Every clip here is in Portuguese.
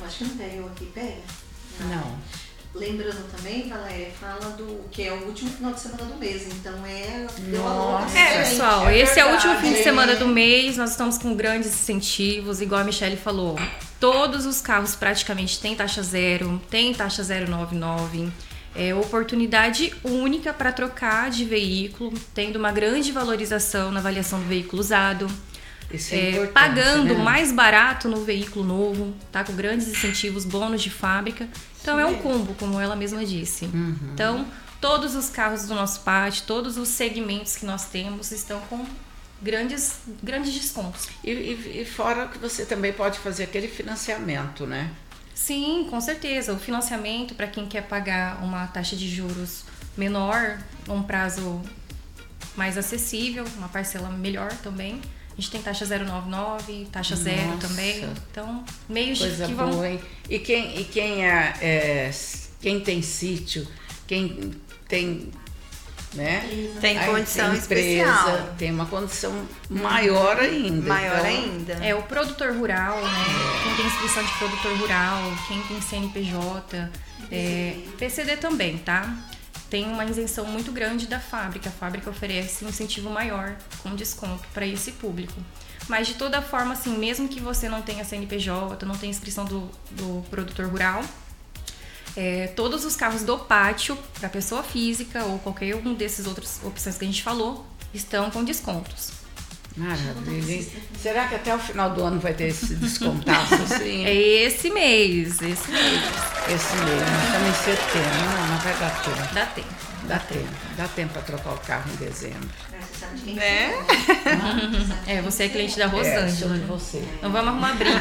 acho que não pega, eu aqui pega. Não. Lembrando também, Valéria, fala do que é o último final de semana do mês, então deu a Nossa. louca. Pessoal, É esse é o último verdade. fim de semana do mês, nós estamos com grandes incentivos, igual a Michelle falou. Todos os carros praticamente têm taxa zero, tem taxa 099, é oportunidade única para trocar de veículo, tendo uma grande valorização na avaliação do veículo usado. Isso é importante, Pagando né? mais barato no veículo novo, tá? Com grandes incentivos, bônus de fábrica. Então é um combo, como ela mesma disse. Então, todos os carros do nosso pátio, todos os segmentos que nós temos estão com grandes descontos. E fora que você também pode fazer aquele financiamento, né? Sim, com certeza. O financiamento, para quem quer pagar uma taxa de juros menor, um prazo mais acessível, uma parcela melhor também. A gente tem taxa 099, taxa zero também. Então, meios Coisa que boa, vão... hein? E quem tem sítio, quem tem, né? Tem a condição empresa, especial. tem uma condição maior ainda. Maior então, ainda. É o produtor rural, né? Quem tem inscrição de produtor rural, quem tem CNPJ, PCD também, tá? Tem uma isenção muito grande da fábrica. A fábrica oferece um incentivo maior com desconto para esse público. Mas de toda forma, assim, mesmo que você não tenha CNPJ, não tenha inscrição do produtor rural, todos os carros do pátio, para pessoa física ou qualquer um desses outras opções que a gente falou, estão com descontos. Maravilha, hein? Será que até o final do ano vai ter esse descontaço assim? É esse mês. Esse mês, nós estamos em setembro, não vai dar tempo. Dá tempo. Dá tempo para trocar o carro em dezembro. Você sabe de quem Né? Você é cliente da Sou Rosângela. de você. Não vamos arrumar briga.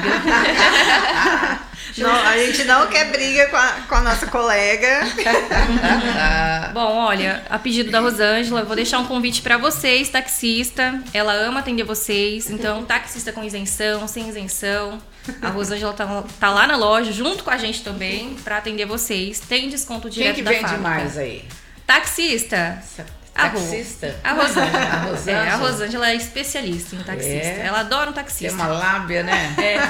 Não, a gente não quer briga com a nossa colega. Bom, olha, a pedido da Rosângela, eu vou deixar um convite para vocês, taxista. Ela ama atender vocês, então taxista com isenção, sem isenção. A Rosângela tá lá na loja junto com a gente também para atender vocês. Tem desconto Quem direto que da vende fábrica. mais aí? Taxista. Taxista? A Rosângela. A Rosângela? A Rosângela é especialista em taxista. Ela adora um taxista. Tem uma lábia, né?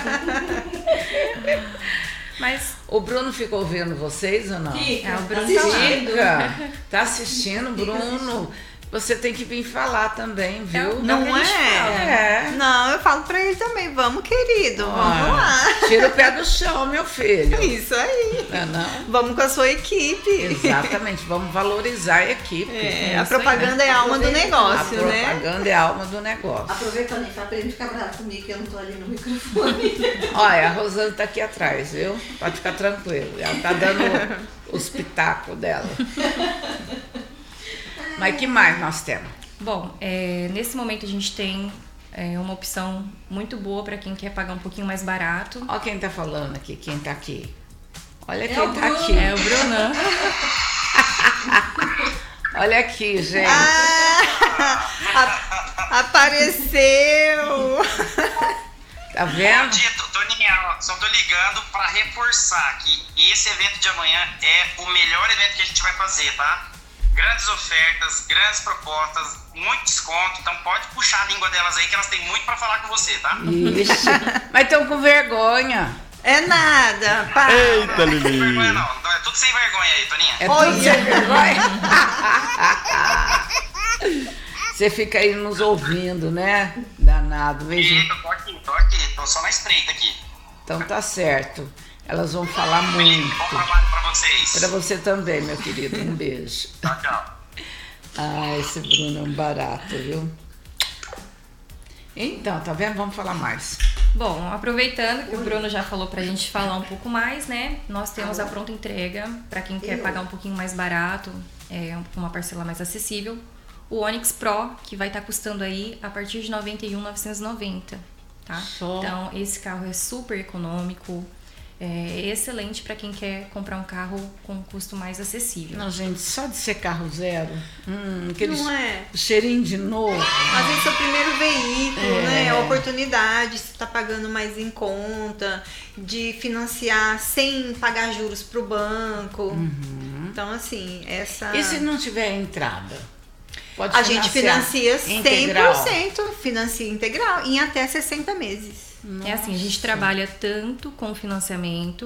Mas O Bruno ficou ouvindo vocês ou não? Fica, o Bruno assistindo. Tá assistindo, Bruno? Você tem que vir falar também, viu? Não que a gente é? Não, eu falo pra ele também. Vamos, querido, vamos lá. Tira o pé do chão, meu filho. Isso aí. Não? Vamos com a sua equipe. Exatamente, vamos valorizar a equipe. A propaganda é a alma do negócio, A né? propaganda é a alma do negócio. Aproveitando e fala pra ele ficar bravo comigo que eu não tô ali no microfone. Olha, a Rosana tá aqui atrás, viu? Pode ficar tranquilo. Ela tá dando os pitacos dela. Mas que mais nós temos? Bom, nesse momento a gente tem uma opção muito boa para quem quer pagar um pouquinho mais barato. Olha quem tá falando aqui, quem tá aqui. Olha quem o tá Bruno. aqui. É o Brunão. Olha aqui, gente. Apareceu! Tá Bom vendo? dia, Toninha. Só tô ligando pra reforçar que esse evento de amanhã é o melhor evento que a gente vai fazer, tá? Grandes ofertas, grandes propostas, muito desconto. Então pode puxar a língua delas aí que elas têm muito pra falar com você, tá? Ixi, mas estão com vergonha. É nada, para. Eita, Não tem vergonha Lili. não. É tudo sem vergonha aí, Toninha. É tudo sem vergonha. Você fica aí nos ouvindo, né? Danado. Veja. Tô aqui, tô só na espreita aqui. Então tá certo. Elas vão falar Bom muito. trabalho pra vocês. Pra você também, meu querido. Um beijo. Tchau, tchau. Ah, esse Bruno é um barato, viu? Então, tá vendo? Vamos falar mais. Bom, aproveitando que o Bruno já falou pra gente falar um pouco mais, né? Nós temos a pronta entrega para quem quer pagar um pouquinho mais barato, uma parcela mais acessível. O Onix Pro, que vai estar custando aí a partir de R$ 91.990, tá? Só. Então, esse carro é super econômico, é excelente para quem quer comprar um carro com um custo mais acessível. Não, gente, só de ser carro zero. Aquele Não é? cheirinho de novo. Às vezes seu primeiro veículo, né? A oportunidade, você tá pagando mais em conta, de financiar sem pagar juros pro banco. Então, assim, essa. E se não tiver entrada? Pode A gente financia integral. 100%, financia integral em até 60 meses. É assim, a gente trabalha tanto com financiamento